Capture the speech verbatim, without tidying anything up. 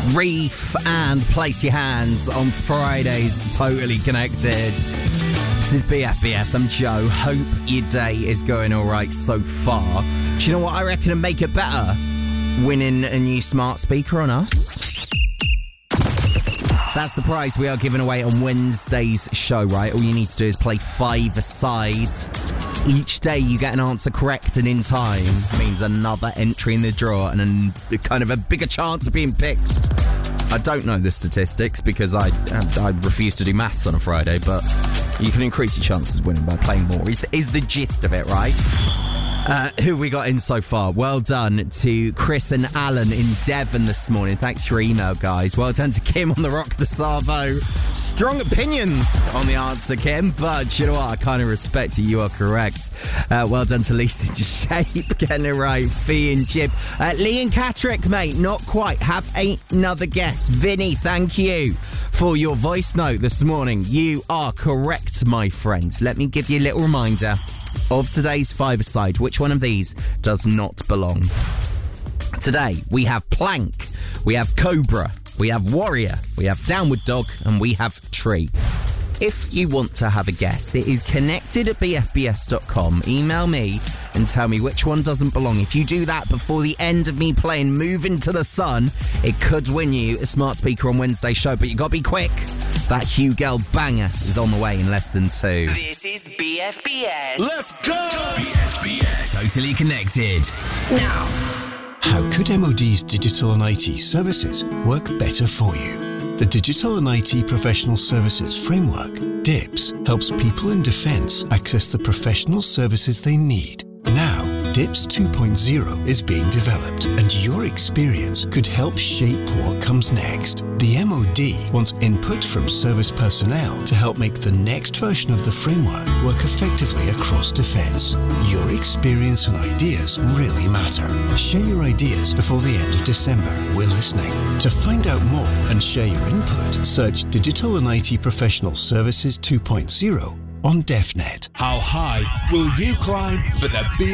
Reef and Place Your Hands on Friday's Totally Connected. This is B F B S. I'm Joe. Hope your day is going all right so far. Do you know what I reckon would make it better? Winning a new smart speaker on us. That's the prize we are giving away on Wednesday's show, right? All you need to do is play five-a-side. Each day you get an answer correct and in time means another entry in the draw and a kind of a bigger chance of being picked. I don't know the statistics because I I refuse to do maths on a Friday, but you can increase your chances of winning by playing more, is the, is the gist of it, right? Uh, who we got in so far? Well done to Chris and Alan in Devon this morning. Thanks for your email, guys. Well done to Kim on the Rock the Savo. Strong opinions on the answer, Kim, but you know what? I kind of respect you. You are correct. Uh, well done to Lisa Shape, getting it right. Fee and Jib. Uh, Lee and Catrick, mate, not quite. Have another guess. Vinny, thank you for your voice note this morning. You are correct, my friends. Let me give you a little reminder of today's five-a-side. Which one of these does not belong? Today, we have Plank, we have Cobra, we have Warrior, we have Downward Dog, and we have Tree. If you want to have a guess, it is connected at b f b s dot com. Email me and tell me which one doesn't belong. If you do that before the end of me playing Move Into the Sun, it could win you a smart speaker on Wednesday's show, but you got to be quick. That Hugh Girl banger is on the way in less than two. This is B F B S. Let's go! B F B S. Totally Connected. Now. How could M O D's digital and I T services work better for you? The Digital and I T Professional Services Framework, D I P S, helps people in defence access the professional services they need. Now, D I P S two point oh is being developed, and your experience could help shape what comes next. The M O D wants input from service personnel to help make the next version of the framework work effectively across defence. Your experience and ideas really matter. Share your ideas before the end of December. We're listening. To find out more and share your input, search Digital and I T Professional Services two point oh on DefNet. How high will you climb for the B